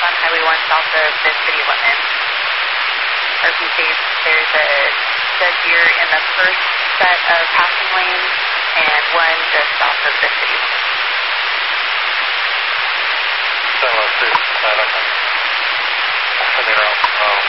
on Highway 1 south of the city limits. RP states there's a dead deer in the first set of passing lanes and one just south of the city limits. 706, I'm sending out